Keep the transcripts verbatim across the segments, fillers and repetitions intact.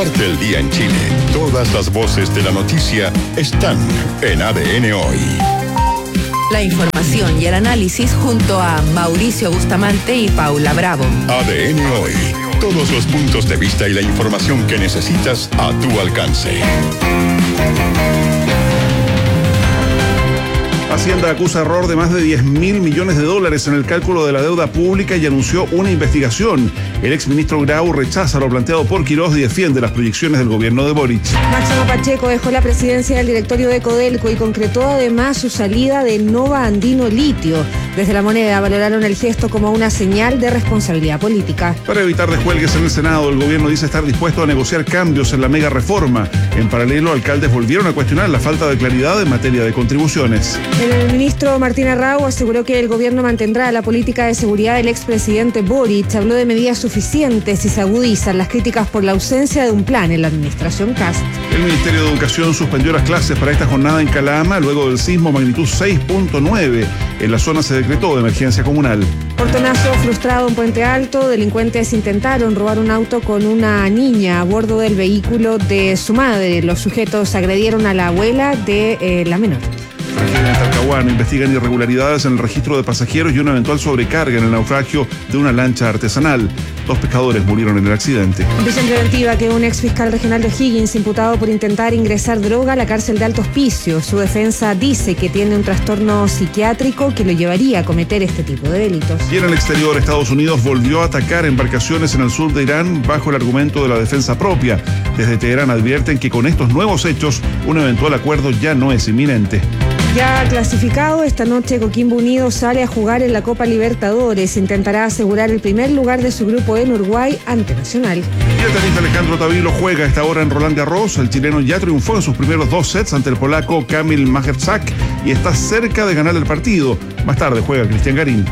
Parte el día en Chile. Todas las voces de la noticia están en A D N Hoy. La información y el análisis junto a Mauricio Bustamante y Paula Bravo. A D N Hoy. Todos los puntos de vista y la información que necesitas a tu alcance. Hacienda acusa error de más de diez mil millones de dólares en el cálculo de la deuda pública y anunció una investigación. El exministro Grau rechaza lo planteado por Quirós y defiende las proyecciones del gobierno de Boric. Máximo Pacheco dejó la presidencia del directorio de Codelco y concretó además su salida de Nova Andino Litio. Desde La Moneda valoraron el gesto como una señal de responsabilidad política. Para evitar descuelgues en el Senado, el gobierno dice estar dispuesto a negociar cambios en la mega reforma. En paralelo, alcaldes volvieron a cuestionar la falta de claridad en materia de contribuciones. El ministro Martín Arrau aseguró que el gobierno mantendrá la política de seguridad del expresidente Boric. Habló de medidas suficientes y se agudizan las críticas por la ausencia de un plan en la administración Kast. El Ministerio de Educación suspendió las clases para esta jornada en Calama luego del sismo magnitud seis punto nueve. En la zona se decretó de emergencia comunal. Portonazo frustrado en Puente Alto. Delincuentes intentaron robar un auto con una niña a bordo del vehículo de su madre. Los sujetos agredieron a la abuela de eh, la menor. En Talcahuano investigan irregularidades en el registro de pasajeros y una eventual sobrecarga en el naufragio de una lancha artesanal. Dos pescadores murieron en el accidente. Prisión preventiva que un ex fiscal regional de O'Higgins imputado por intentar ingresar droga a la cárcel de Alto Hospicio. Su defensa dice que tiene un trastorno psiquiátrico que lo llevaría a cometer este tipo de delitos. Y en el exterior, Estados Unidos volvió a atacar embarcaciones en el sur de Irán bajo el argumento de la defensa propia. Desde Teherán advierten que con estos nuevos hechos un eventual acuerdo ya no es inminente. Ya clasificado, esta noche Coquimbo Unido sale a jugar en la Copa Libertadores. Intentará asegurar el primer lugar de su grupo en Uruguay ante Nacional. Y el tenista Alejandro Tavilo juega a esta hora en Roland Garros. El chileno ya triunfó en sus primeros dos sets ante el polaco Kamil Majewczak y está cerca de ganar el partido. Más tarde juega Cristian Garín.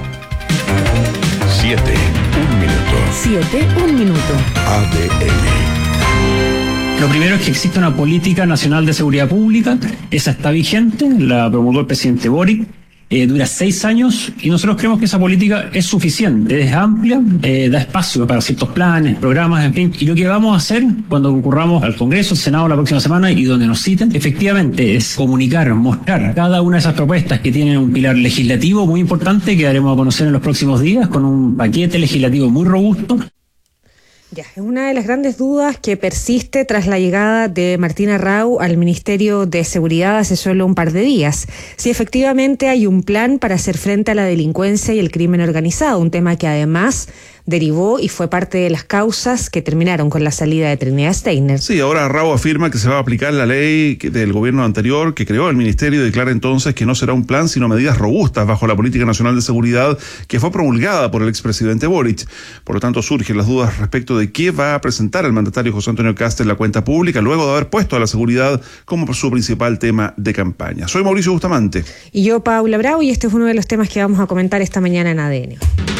Siete, un minuto. Siete, un minuto. A D N. Lo primero es que existe una política nacional de seguridad pública, esa está vigente, la promulgó el presidente Boric, eh, dura seis años y nosotros creemos que esa política es suficiente, es amplia, eh, da espacio para ciertos planes, programas, en fin, y lo que vamos a hacer cuando concurramos al Congreso, al Senado la próxima semana y donde nos citen, efectivamente es comunicar, mostrar cada una de esas propuestas que tienen un pilar legislativo muy importante que daremos a conocer en los próximos días con un paquete legislativo muy robusto. Ya, es una de las grandes dudas que persiste tras la llegada de Martín Arrau al Ministerio de Seguridad hace solo un par de días. Si efectivamente hay un plan para hacer frente a la delincuencia y el crimen organizado, un tema que además derivó y fue parte de las causas que terminaron con la salida de Trinidad Steiner. Sí, ahora Arrau afirma que se va a aplicar la ley del gobierno anterior que creó el ministerio y declara entonces que no será un plan sino medidas robustas bajo la Política Nacional de Seguridad que fue promulgada por el expresidente Boric. Por lo tanto, surgen las dudas respecto de qué va a presentar el mandatario José Antonio Kast en la cuenta pública luego de haber puesto a la seguridad como su principal tema de campaña. Soy Mauricio Bustamante. Y yo, Paula Bravo, y este es uno de los temas que vamos a comentar esta mañana en A D N.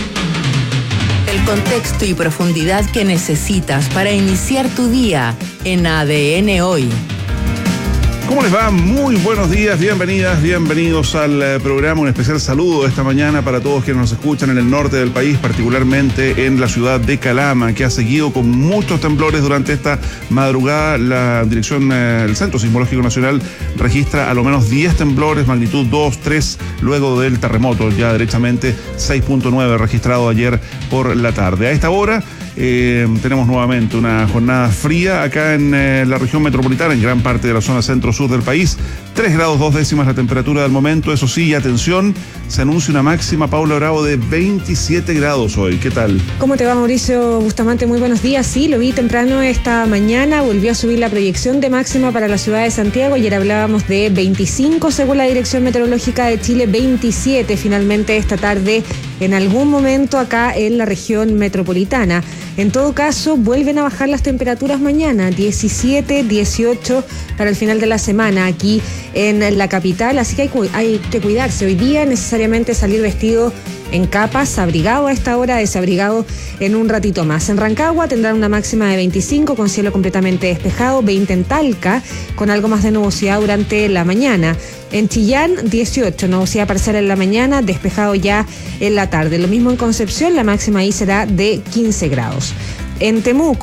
El contexto y profundidad que necesitas para iniciar tu día en A D N Hoy. ¿Cómo les va? Muy buenos días, bienvenidas, bienvenidos al eh, programa. Un especial saludo esta mañana para todos quienes nos escuchan en el norte del país, particularmente en la ciudad de Calama, que ha seguido con muchos temblores durante esta madrugada. La dirección, eh, el Centro Sismológico Nacional registra a lo menos diez temblores, magnitud dos, tres, luego del terremoto, ya derechamente seis punto nueve registrado ayer por la tarde. A esta hora eh, tenemos nuevamente una jornada fría acá en eh, la región metropolitana, en gran parte de la zona centro-sur del país. tres grados dos décimas la temperatura del momento. Eso sí, atención, se anuncia una máxima, Paula Bravo, de veintisiete grados hoy. ¿Qué tal? ¿Cómo te va, Mauricio Bustamante? Muy buenos días. Sí, lo vi temprano esta mañana. Volvió a subir la proyección de máxima para la ciudad de Santiago. Ayer hablábamos de veinticinco según la Dirección Meteorológica de Chile, veintisiete finalmente esta tarde en algún momento acá en la región metropolitana. En todo caso, vuelven a bajar las temperaturas mañana, diecisiete, dieciocho para el final de la semana aquí en la capital, así que hay, hay que cuidarse. Hoy día necesariamente salir vestido en capas, abrigado a esta hora, desabrigado en un ratito más. En Rancagua tendrán una máxima de veinticinco con cielo completamente despejado, veinte en Talca con algo más de nubosidad durante la mañana. En Chillán, dieciocho, nubosidad parcial en la mañana, despejado ya en la tarde. Lo mismo en Concepción, la máxima ahí será de quince grados. En Temuco,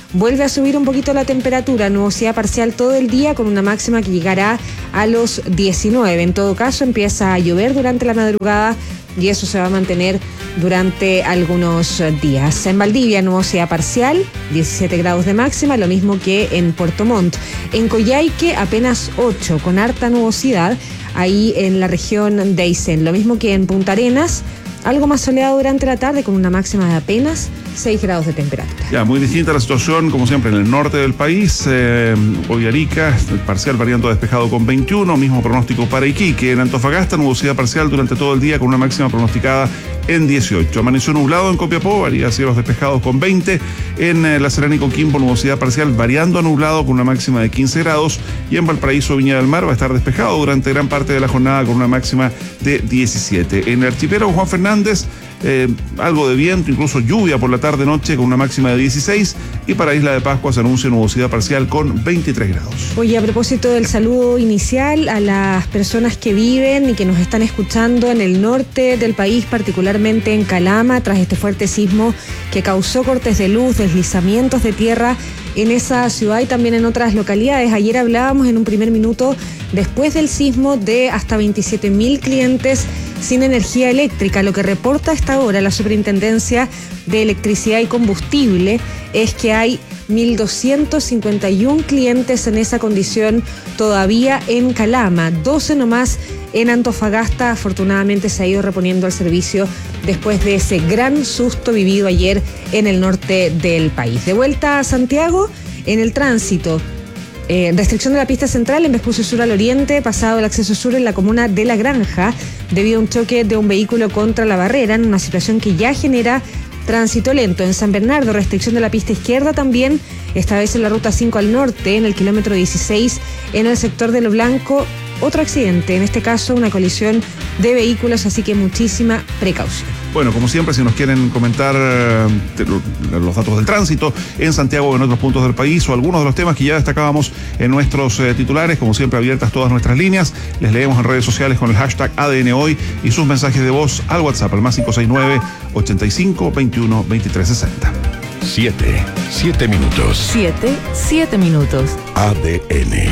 vuelve a subir un poquito la temperatura, nubosidad parcial todo el día con una máxima que llegará a los diecinueve. En todo caso, empieza a llover durante la madrugada y eso se va a mantener durante algunos días. En Valdivia, nubosidad parcial, diecisiete grados de máxima, lo mismo que en Puerto Montt. En Coyhaique, apenas ocho, con harta nubosidad, ahí en la región de Aysén. Lo mismo que en Punta Arenas, algo más soleado durante la tarde, con una máxima de apenas seis grados de temperatura. Ya, muy distinta la situación, como siempre, en el norte del país. Eh, hoy Arica, parcial variando despejado con veintiuno, mismo pronóstico para Iquique. En Antofagasta, nubosidad parcial durante todo el día con una máxima pronosticada en dieciocho. Amaneció nublado en Copiapó, varía cielos despejados con veinte. En eh, La Serena y Coquimbo, nubosidad parcial variando a nublado con una máxima de quince grados. Y en Valparaíso, Viña del Mar, va a estar despejado durante gran parte de la jornada con una máxima de diecisiete. En el archipiélago Juan Fernández, Eh, algo de viento, incluso lluvia por la tarde-noche con una máxima de dieciséis, y para Isla de Pascua se anuncia nubosidad parcial con veintitrés grados. Oye, a propósito del saludo inicial a las personas que viven y que nos están escuchando en el norte del país, particularmente en Calama, tras este fuerte sismo que causó cortes de luz, deslizamientos de tierra en esa ciudad y también en otras localidades. Ayer hablábamos en un primer minuto, después del sismo, de hasta veintisiete mil clientes sin energía eléctrica. Lo que reporta hasta ahora la Superintendencia de Electricidad y Combustible es que hay mil doscientos cincuenta y uno clientes en esa condición todavía en Calama, doce nomás en Antofagasta. Afortunadamente se ha ido reponiendo el servicio después de ese gran susto vivido ayer en el norte del país. De vuelta a Santiago, en el tránsito, Eh, restricción de la pista central en Vespucio Sur al Oriente, pasado el acceso sur en la comuna de La Granja, debido a un choque de un vehículo contra la barrera, en una situación que ya genera tránsito lento. En San Bernardo, restricción de la pista izquierda también, esta vez en la ruta cinco al norte, en el kilómetro dieciséis, en el sector de Lo Blanco. Otro accidente, en este caso una colisión de vehículos, así que muchísima precaución. Bueno, como siempre, si nos quieren comentar eh, los datos del tránsito en Santiago o en otros puntos del país, o algunos de los temas que ya destacábamos en nuestros eh, titulares, como siempre, abiertas todas nuestras líneas. Les leemos en redes sociales con el hashtag A D N Hoy y sus mensajes de voz al WhatsApp, al más cinco seis nueve, ochenta y cinco, veintiuno, veintitrés sesenta. Siete, siete minutos. Siete, siete minutos. A D N.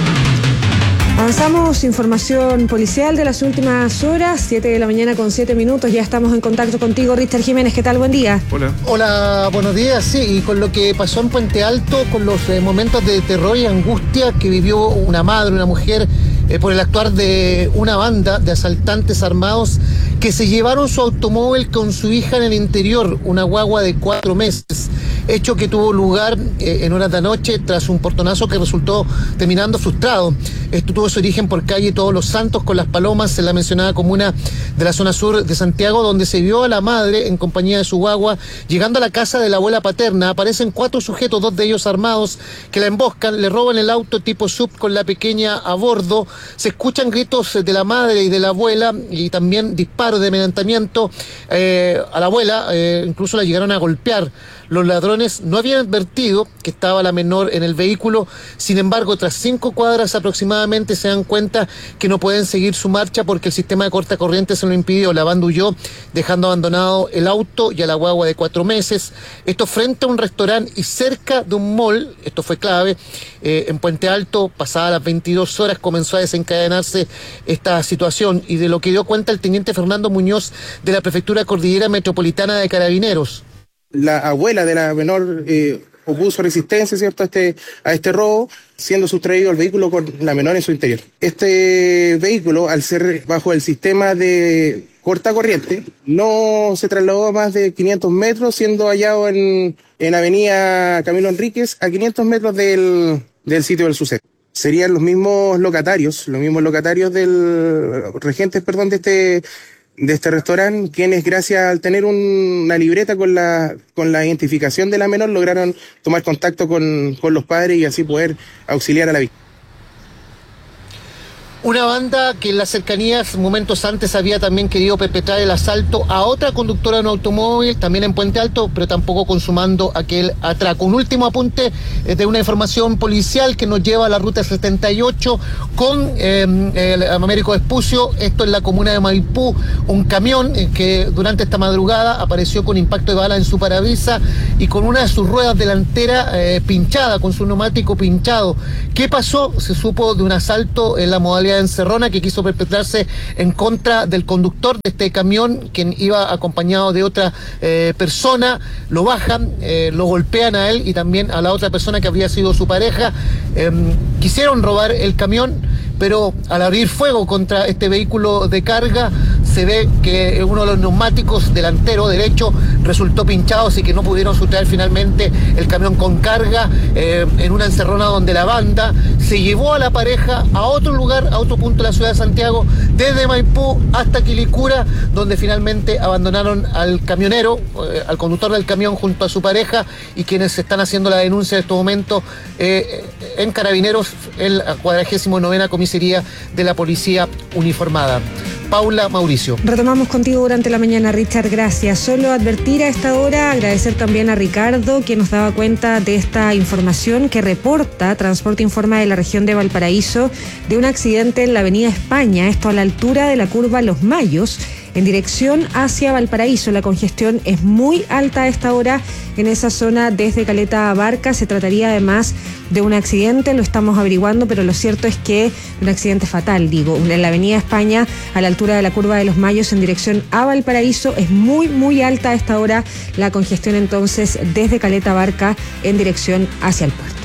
Avanzamos, información policial de las últimas horas, siete de la mañana con siete minutos, ya estamos en contacto contigo, Richard Jiménez, ¿qué tal? Buen día. Hola. Hola, buenos días, sí, y con lo que pasó en Puente Alto, con los eh, momentos de terror y angustia que vivió una madre, una mujer, eh, por el actuar de una banda de asaltantes armados que se llevaron su automóvil con su hija en el interior, una guagua de cuatro meses. Hecho que tuvo lugar eh, en horas de la noche tras un portonazo que resultó terminando frustrado. Esto tuvo su origen por calle Todos los Santos con Las Palomas, en la mencionada comuna de la zona sur de Santiago, donde se vio a la madre en compañía de su guagua llegando a la casa de la abuela paterna. Aparecen cuatro sujetos, dos de ellos armados, que la emboscan, le roban el auto tipo sub con la pequeña a bordo. Se escuchan gritos de la madre y de la abuela y también disparos de amedrentamiento eh, a la abuela, eh, incluso la llegaron a golpear. Los ladrones no habían advertido que estaba la menor en el vehículo, sin embargo, tras cinco cuadras aproximadamente se dan cuenta que no pueden seguir su marcha porque el sistema de corta corriente se lo impidió. La banda huyó, dejando abandonado el auto y a la guagua de cuatro meses. Esto frente a un restaurante y cerca de un mall, esto fue clave, eh, en Puente Alto, pasadas las veintidós horas comenzó a desencadenarse esta situación, y de lo que dio cuenta el teniente Fernando Muñoz de la Prefectura Cordillera Metropolitana de Carabineros. La abuela de la menor eh, opuso resistencia, ¿cierto?, a este, a este robo, siendo sustraído el vehículo con la menor en su interior. Este vehículo, al ser bajo el sistema de corta corriente, no se trasladó a más de quinientos metros, siendo hallado en, en Avenida Camilo Enríquez, a quinientos metros del, del sitio del suceso. Serían los mismos locatarios, los mismos locatarios del, regentes, perdón, de este de este restaurante, quienes gracias al tener un, una libreta con la con la identificación de la menor lograron tomar contacto con, con los padres y así poder auxiliar a la víctima. Una banda que en las cercanías momentos antes había también querido perpetrar el asalto a otra conductora de un automóvil, también en Puente Alto, pero tampoco consumando aquel atraco. Un último apunte eh, de una información policial que nos lleva a la ruta setenta y ocho con eh, el Américo Vespucio, esto en la comuna de Maipú, un camión eh, que durante esta madrugada apareció con impacto de bala en su parabrisas y con una de sus ruedas delanteras eh, pinchada, con su neumático pinchado. ¿Qué pasó? Se supo de un asalto en la modalidad encerrona que quiso perpetrarse en contra del conductor de este camión, quien iba acompañado de otra eh, persona. Lo bajan, eh, lo golpean a él y también a la otra persona que habría sido su pareja. Eh, quisieron robar el camión, pero al abrir fuego contra este vehículo de carga se ve que uno de los neumáticos delantero derecho resultó pinchado, así que no pudieron sustraer finalmente el camión con carga eh, en una encerrona donde la banda se llevó a la pareja a otro lugar, a otro punto de la ciudad de Santiago, desde Maipú hasta Quilicura, donde finalmente abandonaron al camionero, eh, al conductor del camión junto a su pareja, y quienes están haciendo la denuncia en estos momentos eh, en Carabineros, en la cuadragésima novena comisaría de la Policía Uniformada. Paula, Mauricio. Retomamos contigo durante la mañana, Richard, gracias. Solo advertir a esta hora, agradecer también a Ricardo, quien nos daba cuenta de esta información que reporta Transporte Informa de la región de Valparaíso de un accidente en la avenida España, esto a la altura de la curva Los Mayos, en dirección hacia Valparaíso. La congestión es muy alta a esta hora en esa zona desde Caleta a Barca. Se trataría además de un accidente, lo estamos averiguando, pero lo cierto es que un accidente fatal, digo, en la avenida España a la altura de la curva de Los Mayos en dirección a Valparaíso. Es muy, muy alta a esta hora la congestión entonces desde Caleta a Barca en dirección hacia el puerto.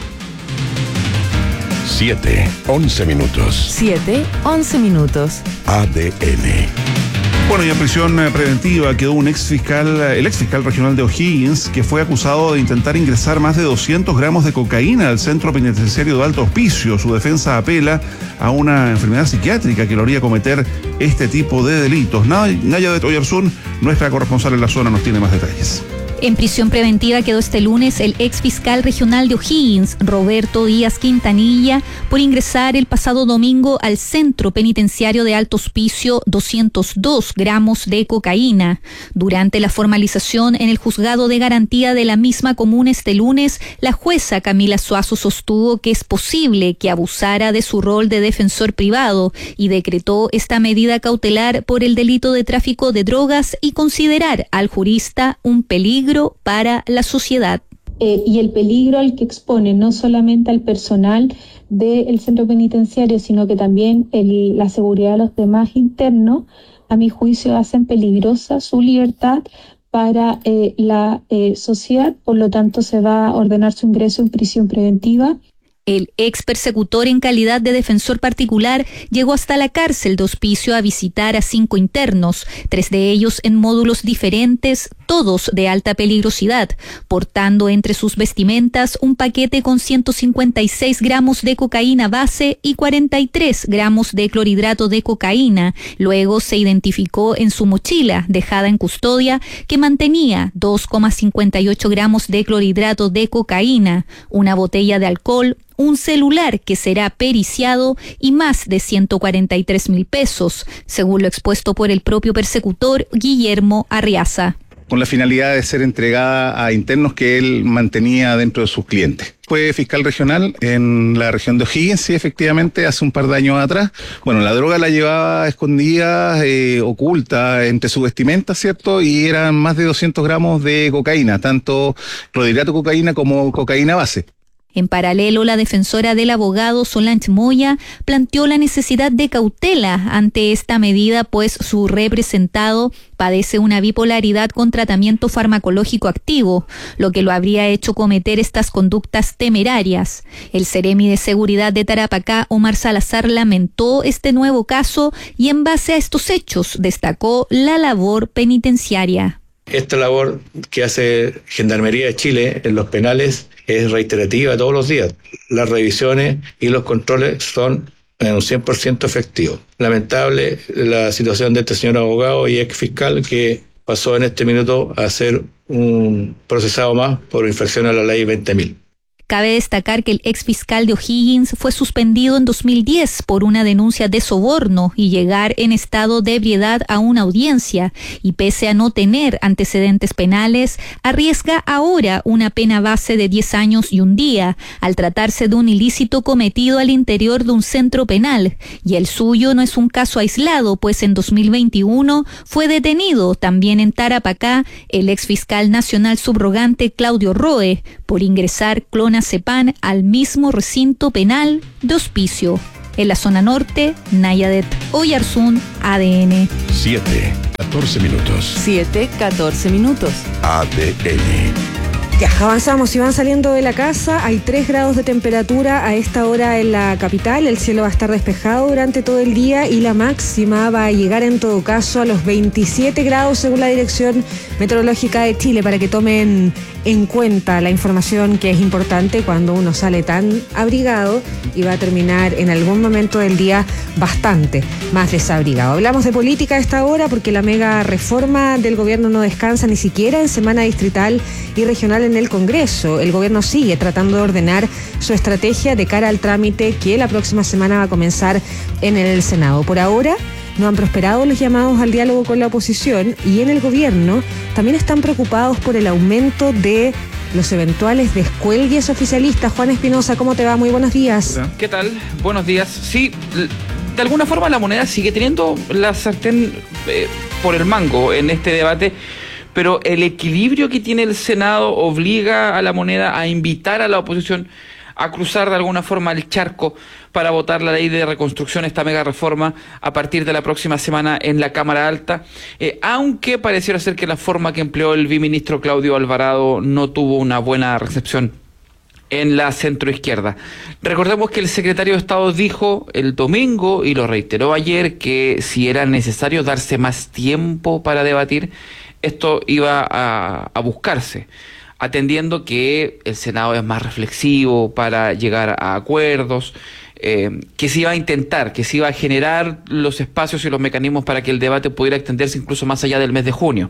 siete, once minutos. siete, once minutos. A D N. Bueno, y en prisión preventiva quedó un exfiscal, el exfiscal regional de O'Higgins, que fue acusado de intentar ingresar más de doscientos gramos de cocaína al centro penitenciario de Alto Hospicio. Su defensa apela a una enfermedad psiquiátrica que lo haría cometer este tipo de delitos. Naya de Toyarzún, nuestra corresponsal en la zona, nos tiene más detalles. En prisión preventiva quedó este lunes el ex fiscal regional de O'Higgins, Roberto Díaz Quintanilla, por ingresar el pasado domingo al centro penitenciario de Alto Hospicio doscientos dos gramos de cocaína. Durante la formalización en el juzgado de garantía de la misma comuna este lunes, la jueza Camila Suazo sostuvo que es posible que abusara de su rol de defensor privado y decretó esta medida cautelar por el delito de tráfico de drogas y considerar al jurista un peligro para la sociedad. Eh, y el peligro al que expone no solamente al personal del centro penitenciario, sino que también el, la seguridad de los demás internos, a mi juicio hacen peligrosa su libertad para eh, la eh, sociedad. Por lo tanto, se va a ordenar su ingreso en prisión preventiva. El ex persecutor en calidad de defensor particular llegó hasta la cárcel de Hospicio a visitar a cinco internos, tres de ellos en módulos diferentes, todos de alta peligrosidad, portando entre sus vestimentas un paquete con ciento cincuenta y seis gramos de cocaína base y cuarenta y tres gramos de clorhidrato de cocaína. Luego se identificó en su mochila, dejada en custodia, que mantenía dos coma cincuenta y ocho gramos de clorhidrato de cocaína, una botella de alcohol, un celular que será periciado y más de ciento cuarenta y tres mil pesos, según lo expuesto por el propio persecutor Guillermo Arriaza. Con la finalidad de ser entregada a internos que él mantenía dentro de sus clientes. Fue fiscal regional en la región de O'Higgins, sí, efectivamente, hace un par de años atrás. Bueno, la droga la llevaba escondida, eh, oculta entre su vestimenta, ¿cierto? Y eran más de doscientos gramos de cocaína, tanto clorhidrato de cocaína como cocaína base. En paralelo, la defensora del abogado Solange Moya planteó la necesidad de cautela ante esta medida, pues su representado padece una bipolaridad con tratamiento farmacológico activo, lo que lo habría hecho cometer estas conductas temerarias. El seremi de seguridad de Tarapacá, Omar Salazar, lamentó este nuevo caso y en base a estos hechos destacó la labor penitenciaria. Esta labor que hace Gendarmería de Chile en los penales es reiterativa todos los días. Las revisiones y los controles son en un cien por ciento efectivos. Lamentable la situación de este señor abogado y ex fiscal que pasó en este minuto a ser un procesado más por infracción a la ley veinte mil. Cabe destacar que el exfiscal de O'Higgins fue suspendido en dos mil diez por una denuncia de soborno y llegar en estado de ebriedad a una audiencia, y pese a no tener antecedentes penales, arriesga ahora una pena base de diez años y un día, al tratarse de un ilícito cometido al interior de un centro penal, y el suyo no es un caso aislado, pues en dos mil veintiuno fue detenido también en Tarapacá el exfiscal nacional subrogante Claudio Roe por ingresar clonazepam al mismo recinto penal de Hospicio. En la zona norte, Nayadet Oyarzún, A D N. siete, catorce minutos. siete, catorce minutos. A D N. Ya, avanzamos y van saliendo de la casa. Hay tres grados de temperatura a esta hora en la capital. El cielo va a estar despejado durante todo el día y la máxima va a llegar en todo caso a los veintisiete grados según la Dirección Meteorológica de Chile, para que tomen en cuenta la información que es importante cuando uno sale tan abrigado y va a terminar en algún momento del día bastante más desabrigado. Hablamos de política a esta hora porque la mega reforma del gobierno no descansa ni siquiera en semana distrital y regional en el Congreso. El gobierno sigue tratando de ordenar su estrategia de cara al trámite que la próxima semana va a comenzar en el Senado. Por ahora no han prosperado los llamados al diálogo con la oposición, y en el gobierno también están preocupados por el aumento de los eventuales descuelgues oficialistas. Juan Espinosa, ¿cómo te va? Muy buenos días. ¿Qué tal? Buenos días. Sí, de alguna forma la moneda sigue teniendo la sartén eh, por el mango en este debate, pero el equilibrio que tiene el Senado obliga a la moneda a invitar a la oposición a cruzar de alguna forma el charco para votar la ley de reconstrucción, esta mega reforma, a partir de la próxima semana en la Cámara Alta, eh, aunque pareciera ser que la forma que empleó el viceministro Claudio Alvarado no tuvo una buena recepción en la centroizquierda. Recordemos que el secretario de Estado dijo el domingo, y lo reiteró ayer, que si era necesario darse más tiempo para debatir, esto iba a, a buscarse, atendiendo que el Senado es más reflexivo para llegar a acuerdos, eh, que se iba a intentar, que se iba a generar los espacios y los mecanismos para que el debate pudiera extenderse incluso más allá del mes de junio.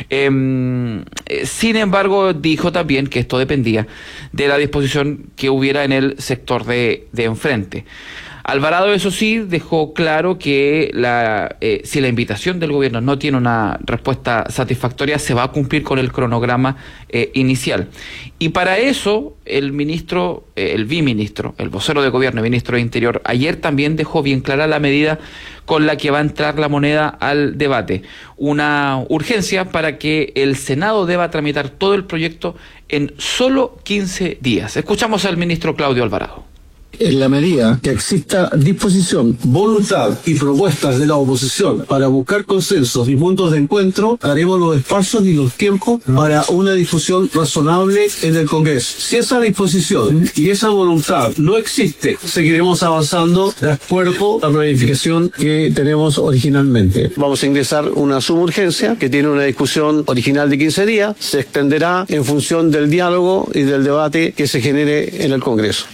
Eh, sin embargo, dijo también que esto dependía de la disposición que hubiera en el sector de, de enfrente. Alvarado, eso sí, dejó claro que la, eh, si la invitación del gobierno no tiene una respuesta satisfactoria, se va a cumplir con el cronograma eh, inicial. Y para eso, el ministro, eh, el viceministro, el vocero de gobierno, el ministro de Interior, ayer también dejó bien clara la medida con la que va a entrar la moneda al debate. Una urgencia para que el Senado deba tramitar todo el proyecto en solo quince días. Escuchamos al ministro Claudio Alvarado. En la medida que exista disposición, voluntad y propuestas de la oposición para buscar consensos y puntos de encuentro, haremos los espacios y los tiempos para una discusión razonable en el Congreso. Si esa disposición y esa voluntad no existe, seguiremos avanzando de acuerdo a la planificación que tenemos originalmente. Vamos a ingresar una suma urgencia que tiene una discusión original de quince días, se extenderá en función del diálogo y del debate que se genere en el Congreso.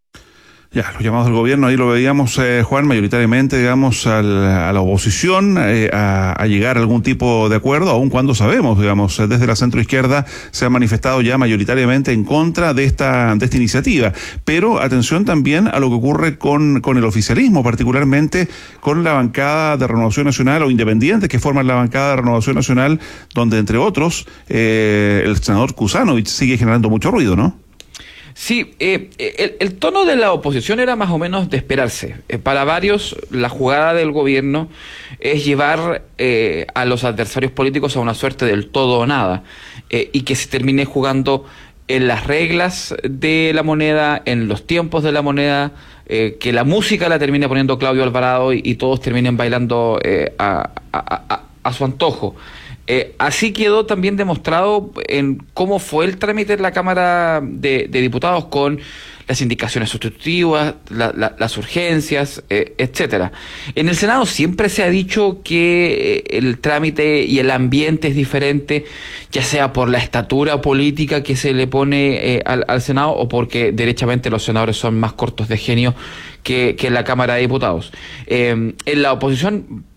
Ya, los llamados del gobierno, ahí lo veíamos, eh, Juan, mayoritariamente, digamos, al, a la oposición, eh, a, a llegar a algún tipo de acuerdo, aun cuando sabemos, digamos, desde la centroizquierda se ha manifestado ya mayoritariamente en contra de esta, de esta iniciativa. Pero atención también a lo que ocurre con, con el oficialismo, particularmente con la bancada de Renovación Nacional o independientes que forman la bancada de Renovación Nacional, donde, entre otros, eh, el senador Kuzanovich sigue generando mucho ruido, ¿no? Sí, eh, el, el tono de la oposición era más o menos de esperarse. Eh, para varios, la jugada del gobierno es llevar eh, a los adversarios políticos a una suerte del todo o nada, eh, y que se termine jugando en las reglas de la moneda, en los tiempos de la moneda, eh, que la música la termine poniendo Claudio Alvarado y, y todos terminen bailando eh, a, a, a, a su antojo. Eh, así quedó también demostrado en cómo fue el trámite en la Cámara de, de Diputados, con las indicaciones sustitutivas, la, la, las urgencias, eh, etcétera. En el Senado siempre se ha dicho que eh, el trámite y el ambiente es diferente, ya sea por la estatura política que se le pone eh, al, al Senado, o porque derechamente los senadores son más cortos de genio que, que en la Cámara de Diputados. Eh, en la oposición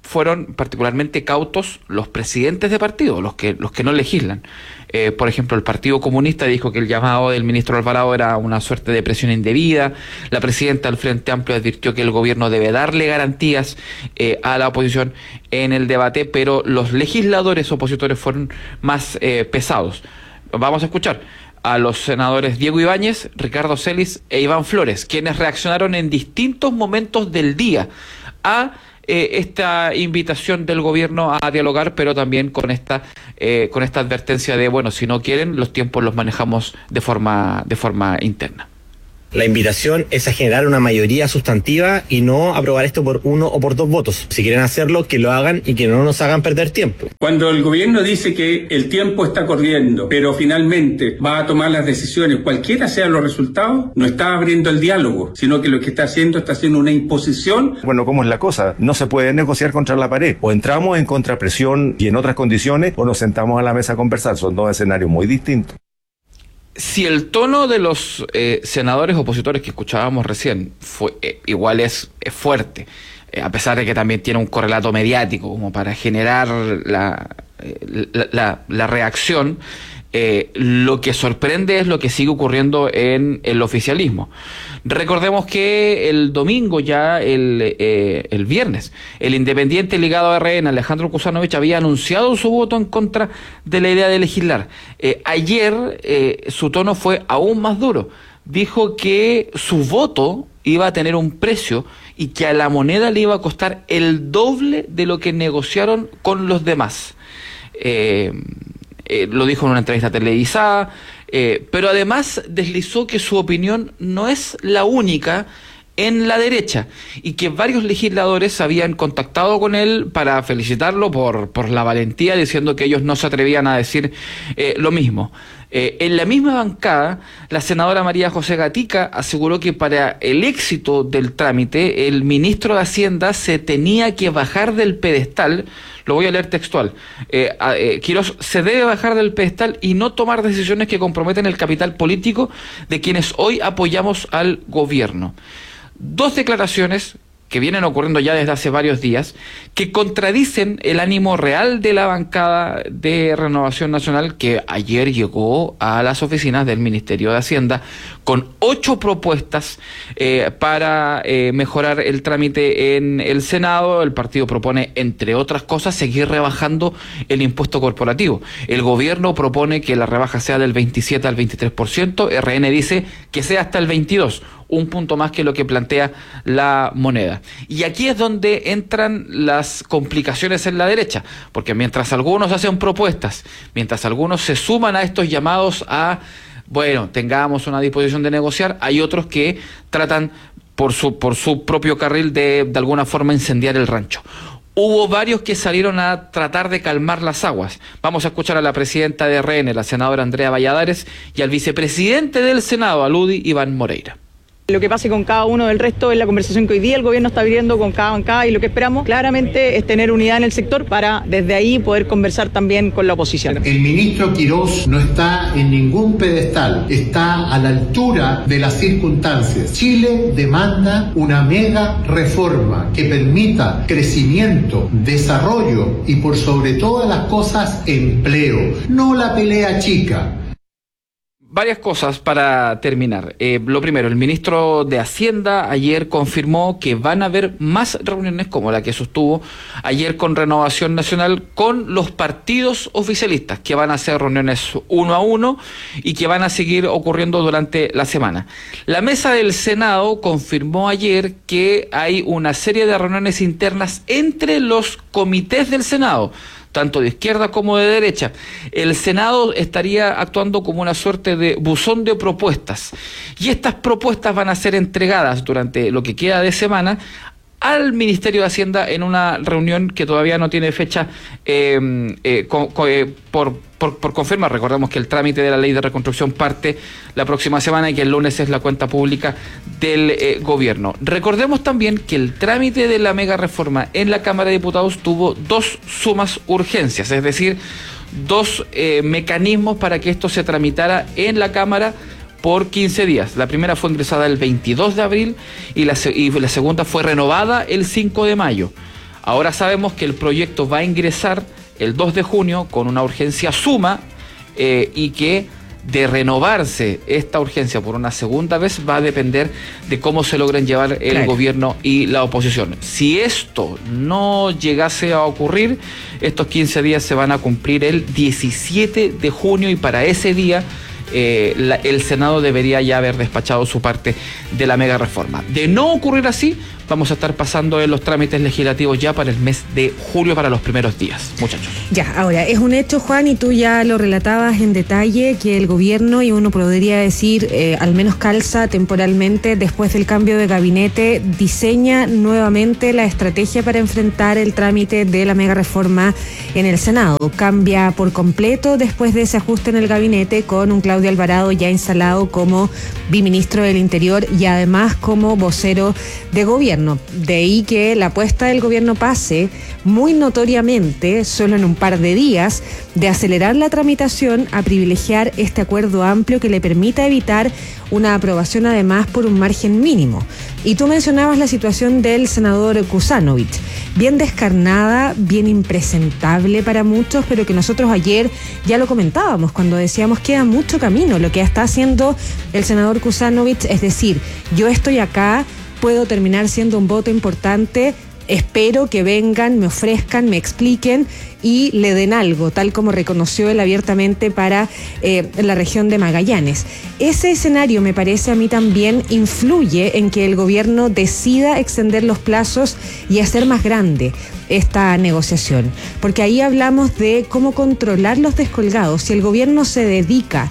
fueron particularmente cautos los presidentes de partido, los que, los que no legislan. Eh, por ejemplo, el Partido Comunista dijo que el llamado del ministro Alvarado era una suerte de presión indebida. La presidenta del Frente Amplio advirtió que el gobierno debe darle garantías eh, a la oposición en el debate, pero los legisladores opositores fueron más eh, pesados. Vamos a escuchar a los senadores Diego Ibáñez, Ricardo Celis e Iván Flores, quienes reaccionaron en distintos momentos del día a Eh, esta invitación del gobierno a dialogar, pero también con esta eh, con esta advertencia de, bueno, si no quieren, los tiempos los manejamos de forma de forma interna. La invitación es a generar una mayoría sustantiva y no aprobar esto por uno o por dos votos. Si quieren hacerlo, que lo hagan y que no nos hagan perder tiempo. Cuando el gobierno dice que el tiempo está corriendo, pero finalmente va a tomar las decisiones, cualquiera sean los resultados, no está abriendo el diálogo, sino que lo que está haciendo está haciendo una imposición. Bueno, ¿cómo es la cosa? No se puede negociar contra la pared. O entramos en contrapresión y en otras condiciones, o nos sentamos a la mesa a conversar. Son dos escenarios muy distintos. Si el tono de los eh, senadores opositores que escuchábamos recién fue eh, igual es, es fuerte, eh, a pesar de que también tiene un correlato mediático como para generar la, eh, la, la, la reacción, eh, lo que sorprende es lo que sigue ocurriendo en el oficialismo. Recordemos que el domingo ya, el, eh, el viernes, el independiente ligado a R N, Alejandro Kuzanovich, había anunciado su voto en contra de la idea de legislar. Eh, ayer eh, su tono fue aún más duro. Dijo que su voto iba a tener un precio y que a la moneda le iba a costar el doble de lo que negociaron con los demás. Eh, eh, lo dijo en una entrevista televisada. Eh, pero además deslizó que su opinión no es la única en la derecha y que varios legisladores habían contactado con él para felicitarlo por, por la valentía, diciendo que ellos no se atrevían a decir eh, lo mismo. Eh, en la misma bancada, la senadora María José Gatica aseguró que para el éxito del trámite, el ministro de Hacienda se tenía que bajar del pedestal. Lo voy a leer textual. Eh, eh, Quirós se debe bajar del pedestal y no tomar decisiones que comprometen el capital político de quienes hoy apoyamos al gobierno. Dos declaraciones que vienen ocurriendo ya desde hace varios días, que contradicen el ánimo real de la bancada de Renovación Nacional, que ayer llegó a las oficinas del Ministerio de Hacienda con ocho propuestas eh, para eh, mejorar el trámite en el Senado. El partido propone, entre otras cosas, seguir rebajando el impuesto corporativo. El gobierno propone que la rebaja sea del veintisiete al veintitrés por ciento, R N dice que sea hasta el veintidós por ciento. Un punto más que lo que plantea la moneda. Y aquí es donde entran las complicaciones en la derecha, porque mientras algunos hacen propuestas, mientras algunos se suman a estos llamados a, bueno, tengamos una disposición de negociar, hay otros que tratan por su, por su propio carril de, de alguna forma, incendiar el rancho. Hubo varios que salieron a tratar de calmar las aguas. Vamos a escuchar a la presidenta de R N, la senadora Andrea Valladares, y al vicepresidente del Senado, al U D I, Iván Moreira. Lo que pase con cada uno del resto es la conversación que hoy día el gobierno está abriendo con cada bancada, y lo que esperamos claramente es tener unidad en el sector para desde ahí poder conversar también con la oposición. El ministro Quirós no está en ningún pedestal, está a la altura de las circunstancias. Chile demanda una mega reforma que permita crecimiento, desarrollo y, por sobre todas las cosas, empleo, no la pelea chica. Varias cosas para terminar. Eh, lo primero, el ministro de Hacienda ayer confirmó que van a haber más reuniones como la que sostuvo ayer con Renovación Nacional con los partidos oficialistas, que van a hacer reuniones uno a uno y que van a seguir ocurriendo durante la semana. La mesa del Senado confirmó ayer que hay una serie de reuniones internas entre los comités del Senado, tanto de izquierda como de derecha. El Senado estaría actuando como una suerte de buzón de propuestas, y estas propuestas van a ser entregadas durante lo que queda de semana al Ministerio de Hacienda en una reunión que todavía no tiene fecha eh, eh, co, co, eh, por, por, por confirmar. Recordemos que el trámite de la ley de reconstrucción parte la próxima semana y que el lunes es la cuenta pública del eh, gobierno. Recordemos también que el trámite de la mega reforma en la Cámara de Diputados tuvo dos sumas urgencias, es decir, dos eh, mecanismos para que esto se tramitara en la Cámara por quince días. La primera fue ingresada el veintidós de abril y la, y la segunda fue renovada el cinco de mayo. Ahora sabemos que el proyecto va a ingresar el dos de junio con una urgencia suma eh, y que de renovarse esta urgencia por una segunda vez va a depender de cómo se logren llevar el claro. gobierno y la oposición. Si esto no llegase a ocurrir, estos quince días se van a cumplir el diecisiete de junio y para ese día eh, la, el Senado debería ya haber despachado su parte de la mega reforma. De no ocurrir así, vamos a estar pasando en los trámites legislativos ya para el mes de julio, para los primeros días, muchachos. Ya, ahora, es un hecho, Juan, y tú ya lo relatabas en detalle, que el gobierno, y uno podría decir, eh, al menos calza temporalmente, después del cambio de gabinete, diseña nuevamente la estrategia para enfrentar el trámite de la mega reforma en el Senado. Cambia por completo después de ese ajuste en el gabinete, con un Claudio Alvarado ya instalado como biministro del Interior y además como vocero de gobierno. De ahí que la apuesta del gobierno pase muy notoriamente, solo en un par de días, de acelerar la tramitación a privilegiar este acuerdo amplio que le permita evitar una aprobación además por un margen mínimo. Y tú mencionabas la situación del senador Kusanovich, bien descarnada, bien impresentable para muchos, pero que nosotros ayer ya lo comentábamos cuando decíamos que queda mucho camino lo que está haciendo el senador Kusanovich, es decir, yo estoy acá, puedo terminar siendo un voto importante, espero que vengan, me ofrezcan, me expliquen y le den algo, tal como reconoció él abiertamente para eh, la región de Magallanes. Ese escenario, me parece a mí, también influye en que el gobierno decida extender los plazos y hacer más grande esta negociación, porque ahí hablamos de cómo controlar los descolgados. Si el gobierno se dedica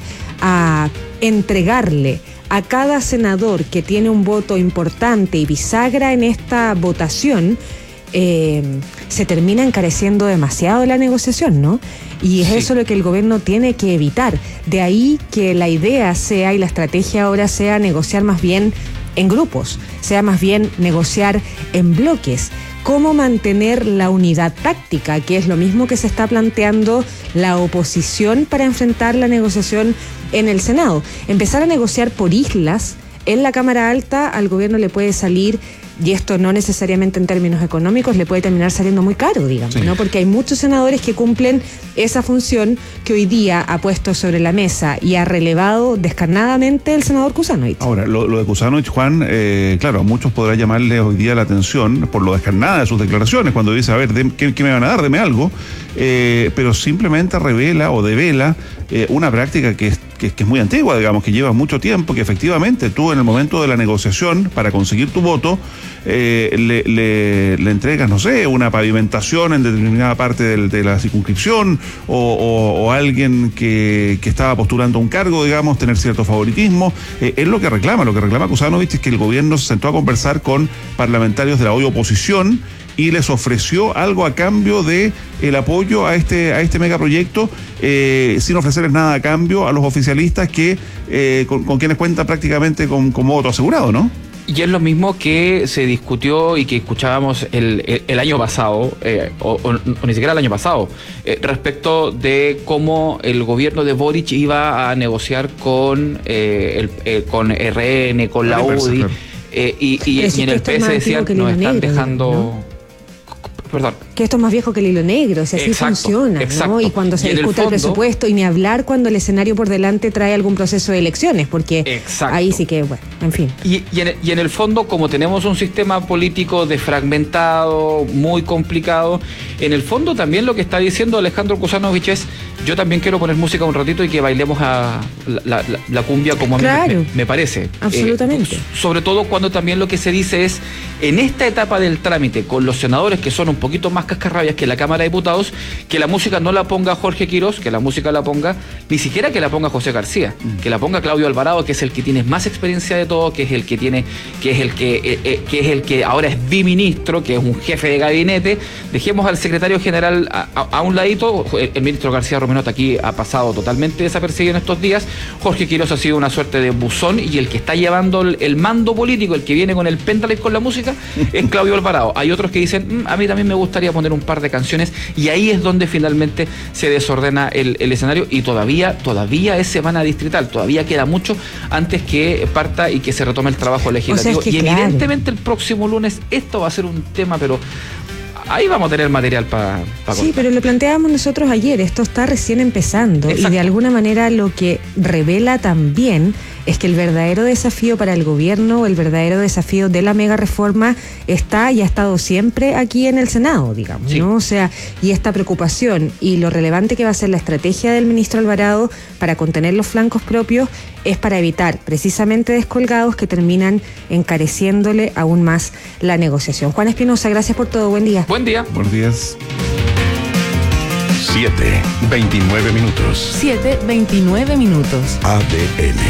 a entregarle a cada senador que tiene un voto importante y bisagra en esta votación, eh, se termina encareciendo demasiado la negociación, ¿no? Y es sí. eso lo que el gobierno tiene que evitar. De ahí que la idea sea, y la estrategia ahora sea, negociar más bien en grupos, sea más bien negociar en bloques. Cómo mantener la unidad táctica, que es lo mismo que se está planteando la oposición para enfrentar la negociación en el Senado. Empezar a negociar por islas en la Cámara Alta al gobierno le puede salir, y esto no necesariamente en términos económicos, le puede terminar saliendo muy caro, digamos, sí. ¿no? Porque hay muchos senadores que cumplen esa función que hoy día ha puesto sobre la mesa y ha relevado descarnadamente el senador Kusanovich. Ahora, lo, lo de Kusanovich, Juan, eh, claro, a muchos podrá llamarle hoy día la atención por lo descarnada de sus declaraciones, cuando dice, a ver, de, ¿qué, ¿qué me van a dar? Deme algo. Eh, pero simplemente revela o devela eh, una práctica que es, que, que es muy antigua, digamos, que lleva mucho tiempo, que efectivamente tú en el momento de la negociación, para conseguir tu voto, eh, le, le, le entregas, no sé, una pavimentación en determinada parte del, de la circunscripción, o, o, o alguien que, que estaba postulando un cargo, digamos, tener cierto favoritismo. Eh, es lo que reclama, lo que reclama Kusanovich es que el gobierno se sentó a conversar con parlamentarios de la hoy oposición y les ofreció algo a cambio de el apoyo a este a este megaproyecto, eh, sin ofrecerles nada a cambio a los oficialistas que eh, con, con quienes cuenta prácticamente con, con voto asegurado, ¿no? Y es lo mismo que se discutió y que escuchábamos el, el, el año pasado, eh, o, o, o ni siquiera el año pasado, eh, respecto de cómo el gobierno de Boric iba a negociar con, eh, el, eh, con R N, con la U D I, eh, y, y, y en el P S decían, nos están dejando... ¿no? Perdón. Que esto es más viejo que el hilo negro, o sea, así exacto, funciona, exacto. ¿no? Y cuando se y discute el, fondo, el presupuesto, y ni hablar cuando el escenario por delante trae algún proceso de elecciones, porque exacto. ahí sí que, bueno, en fin. Y, y, en, y en el fondo, como tenemos un sistema político desfragmentado, muy complicado, en el fondo también lo que está diciendo Alejandro Kusanovich es, yo también quiero poner música un ratito y que bailemos a la, la, la cumbia como a mí claro. me, me parece. Absolutamente. Eh, sobre todo cuando también lo que se dice es, en esta etapa del trámite, con los senadores que son un poquito más cascarrabias que la Cámara de Diputados, que la música no la ponga Jorge Quirós, que la música la ponga, ni siquiera que la ponga José García, mm. que la ponga Claudio Alvarado, que es el que tiene más experiencia de todo, que es el que tiene, que es el que, eh, eh, que es el que ahora es biministro, que es un jefe de gabinete. Dejemos al secretario general a, a, a un ladito. El, el ministro García Romenot aquí ha pasado totalmente desapercibido en estos días. Jorge Quirós ha sido una suerte de buzón, y el que está llevando el, el mando político, el que viene con el pendrive con la música, es Claudio Alvarado. Hay otros que dicen, mmm, a mí también me gustaría poner un par de canciones, y ahí es donde finalmente se desordena el, el escenario, y todavía, todavía es semana distrital, todavía queda mucho antes que parta y que se retome el trabajo legislativo. O sea, es que y claro. evidentemente el próximo lunes esto va a ser un tema, pero ahí vamos a tener material para pa Sí, pero lo planteábamos nosotros ayer, esto está recién empezando. Exacto. Y de alguna manera lo que revela también es que el verdadero desafío para el gobierno, el verdadero desafío de la mega reforma está y ha estado siempre aquí en el Senado, digamos, sí. ¿no? O sea, y esta preocupación y lo relevante que va a ser la estrategia del ministro Alvarado para contener los flancos propios es para evitar precisamente descolgados que terminan encareciéndole aún más la negociación. Juan Espinosa, gracias por todo. Buen día. Buen día. Buenos días. siete, veintinueve minutos. siete, veintinueve minutos. A D N.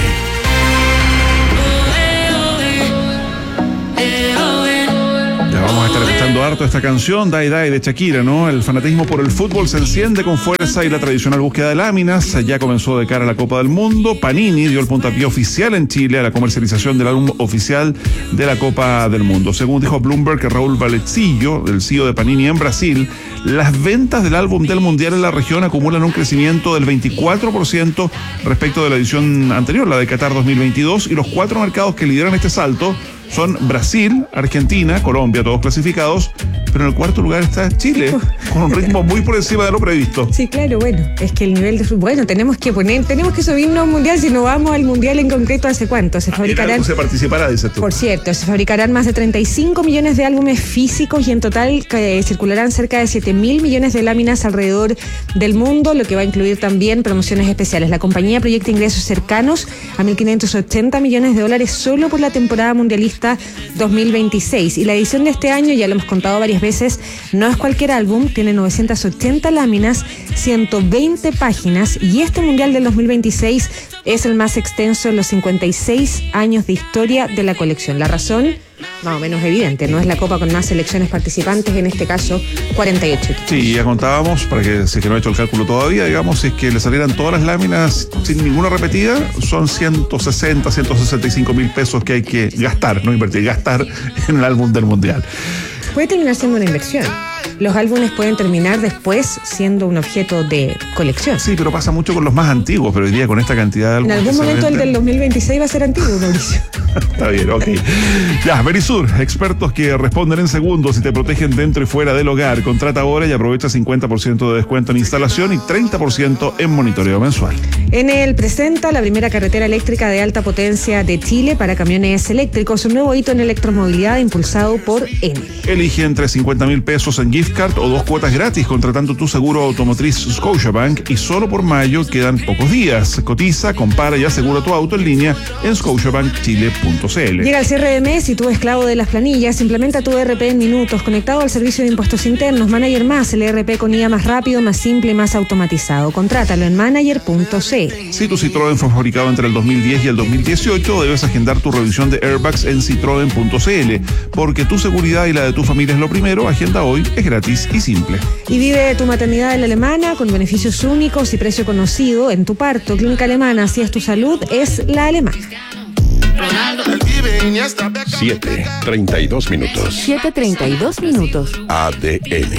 Ya vamos a estar escuchando harto esta canción, Dai Dai de Shakira, ¿no? El fanatismo por el fútbol se enciende con fuerza y la tradicional búsqueda de láminas ya comenzó de cara a la Copa del Mundo. Panini dio el puntapié oficial en Chile a la comercialización del álbum oficial de la Copa del Mundo. Según dijo Bloomberg, Raúl Valecillo, el C E O de Panini en Brasil, las ventas del álbum del Mundial en la región acumulan un crecimiento del veinticuatro por ciento respecto de la edición anterior, la de Qatar dos mil veintidós, y los cuatro mercados que lideran este salto son Brasil, Argentina, Colombia, todos clasificados, pero en el cuarto lugar está Chile, con un ritmo muy por encima de lo previsto. Sí, claro, bueno, es que el nivel de... Bueno, tenemos que poner, tenemos que subirnos al Mundial, si no vamos al Mundial en concreto, ¿hace cuánto? Se fabricarán... se participará, dices tú. Por cierto, se fabricarán más de treinta y cinco millones de álbumes físicos y en total eh, circularán cerca de siete mil millones de láminas alrededor del mundo, lo que va a incluir también promociones especiales. La compañía proyecta ingresos cercanos a mil quinientos ochenta millones de dólares solo por la temporada mundialista dos mil veintiséis, y la edición de este año, ya lo hemos contado varias veces, no es cualquier álbum, tiene novecientas ochenta láminas, ciento veinte páginas, y este mundial del dos mil veintiséis es el más extenso en los cincuenta y seis años de historia de la colección. La razón, más o menos evidente, no es la copa con más selecciones participantes, en este caso cuarenta y ocho. Sí, ya contábamos, para que si es que no he hecho el cálculo todavía, digamos, si es que le salieran todas las láminas sin ninguna repetida, son ciento sesenta, ciento sesenta y cinco mil pesos que hay que gastar, no invertir, gastar en el álbum del Mundial. Puede terminar siendo una inversión. Los álbumes pueden terminar después siendo un objeto de colección. Sí, pero pasa mucho con los más antiguos, pero hoy día con esta cantidad de álbumes... En algún momento el del dos mil veintiséis va a ser antiguo, Mauricio. Está bien, ok. Ya, Verisur, expertos que responden en segundos y te protegen dentro y fuera del hogar. Contrata ahora y aprovecha cincuenta por ciento de descuento en instalación y treinta por ciento en monitoreo mensual. Enel presenta la primera carretera eléctrica de alta potencia de Chile para camiones eléctricos, un nuevo hito en electromovilidad impulsado por Enel. Elige entre cincuenta mil pesos en gift card o dos cuotas gratis contratando tu seguro automotriz Scotiabank, y solo por mayo quedan pocos días. Cotiza, compara y asegura tu auto en línea en scotiabank chile punto c l. Llega el cierre de mes y tú, esclavo de las planillas, implementa tu E R P en minutos, conectado al servicio de impuestos internos Manager Más, el E R P con I A más rápido, más simple y más automatizado. Contrátalo en manager punto c l. Si tu Citroën fue fabricado entre el dos mil diez y el dos mil dieciocho, debes agendar tu revisión de airbags en citroen punto c l, porque tu seguridad y la de tu familia es lo primero. Agenda hoy, es gratis y simple. Y vive tu maternidad en la Alemana con beneficios únicos y precio conocido en tu parto. Clínica Alemana, si es tu salud, es la Alemana. siete, treinta y dos minutos. siete, treinta y dos minutos. A D N.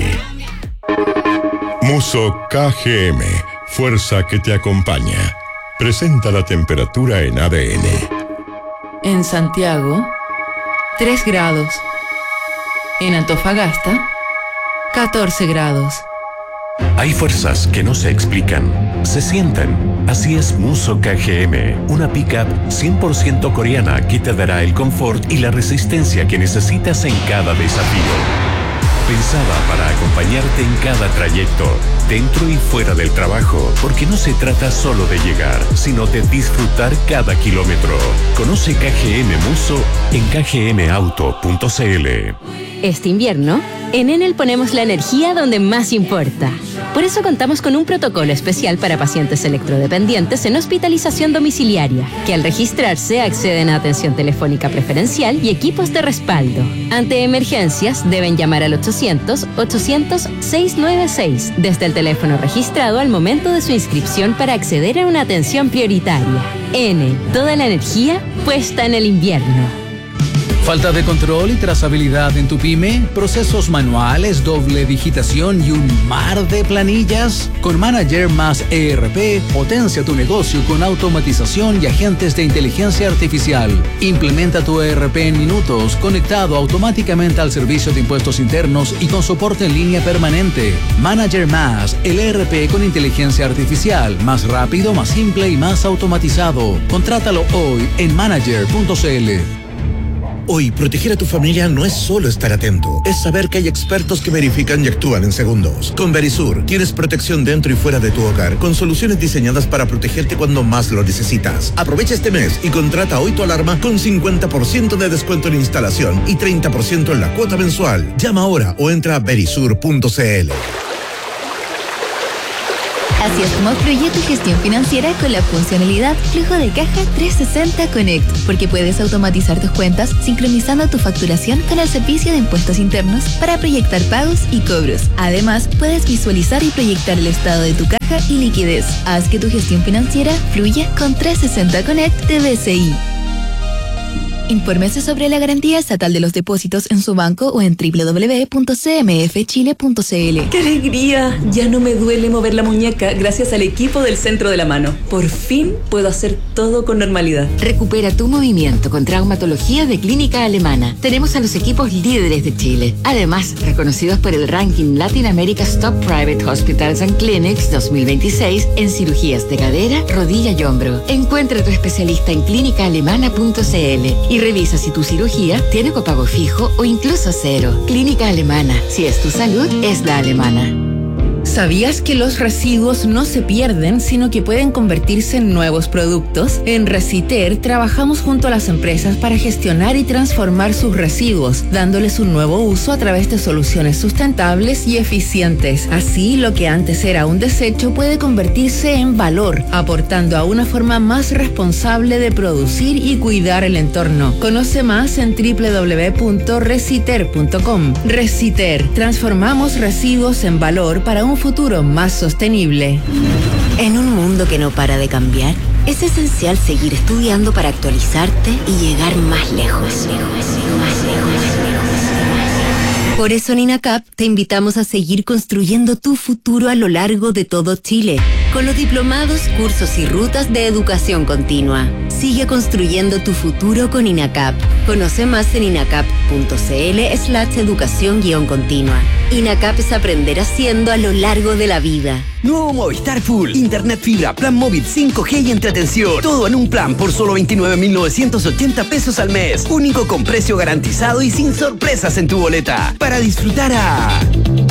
Muso K G M, fuerza que te acompaña. Presenta la temperatura en A D N. En Santiago, tres grados. En Antofagasta, catorce grados. Hay fuerzas que no se explican, se sienten. Así es Muso K G M, una pickup cien por ciento coreana que te dará el confort y la resistencia que necesitas en cada desafío. Pensada para acompañarte en cada trayecto, dentro y fuera del trabajo, porque no se trata solo de llegar, sino de disfrutar cada kilómetro. Conoce K G M Muso en k g m auto punto c l. Este invierno, en Enel ponemos la energía donde más importa. Por eso contamos con un protocolo especial para pacientes electrodependientes en hospitalización domiciliaria, que al registrarse acceden a atención telefónica preferencial y equipos de respaldo. Ante emergencias, deben llamar al ochocientos, ochocientos, seiscientos noventa y seis desde el teléfono registrado al momento de su inscripción para acceder a una atención prioritaria. Enel, toda la energía puesta en el invierno. ¿Falta de control y trazabilidad en tu pyme? ¿Procesos manuales, doble digitación y un mar de planillas? Con Manager más E R P, potencia tu negocio con automatización y agentes de inteligencia artificial. Implementa tu E R P en minutos, conectado automáticamente al servicio de impuestos internos y con soporte en línea permanente. Manager más, el E R P con inteligencia artificial, más rápido, más simple y más automatizado. Contrátalo hoy en manager punto c l. Hoy, proteger a tu familia no es solo estar atento, es saber que hay expertos que verifican y actúan en segundos. Con Verisur, tienes protección dentro y fuera de tu hogar, con soluciones diseñadas para protegerte cuando más lo necesitas. Aprovecha este mes y contrata hoy tu alarma con cincuenta por ciento de descuento en instalación y treinta por ciento en la cuota mensual. Llama ahora o entra a verisur punto c l. Así es como fluye tu gestión financiera con la funcionalidad Flujo de Caja trescientos sesenta Connect, porque puedes automatizar tus cuentas sincronizando tu facturación con el servicio de impuestos internos para proyectar pagos y cobros. Además, puedes visualizar y proyectar el estado de tu caja y liquidez. Haz que tu gestión financiera fluya con trescientos sesenta Connect de B C I. Infórmese sobre la garantía estatal de los depósitos en su banco o en doble u doble u doble u punto c m f chile punto c l. ¡Qué alegría! Ya no me duele mover la muñeca gracias al equipo del Centro de la Mano. Por fin puedo hacer todo con normalidad. Recupera tu movimiento con traumatología de Clínica Alemana. Tenemos a los equipos líderes de Chile. Además, reconocidos por el ranking Latin America's Top Private Hospitals and Clinics dos mil veintiséis en cirugías de cadera, rodilla y hombro. Encuentra a tu especialista en clínica alemana punto c l y revisa si tu cirugía tiene copago fijo o incluso cero. Clínica Alemana. Si es tu salud, es la alemana. ¿Sabías que los residuos no se pierden, sino que pueden convertirse en nuevos productos? En Reciter trabajamos junto a las empresas para gestionar y transformar sus residuos, dándoles un nuevo uso a través de soluciones sustentables y eficientes. Así, lo que antes era un desecho puede convertirse en valor, aportando a una forma más responsable de producir y cuidar el entorno. Conoce más en doble u doble u doble u punto reciter punto com. Reciter, transformamos residuos en valor para un futuro más sostenible. En un mundo que no para de cambiar, es esencial seguir estudiando para actualizarte y llegar más lejos. Por eso en INACAP te invitamos a seguir construyendo tu futuro a lo largo de todo Chile, con los diplomados, cursos y rutas de educación continua. Sigue construyendo tu futuro con INACAP. Conoce más en inacap punto c l slash educación guión continua. INACAP es aprender haciendo a lo largo de la vida. Nuevo Movistar Full. Internet fibra, plan móvil cinco G y entretención. Todo en un plan por solo veintinueve mil novecientos ochenta pesos al mes. Único con precio garantizado y sin sorpresas en tu boleta. Para disfrutar a...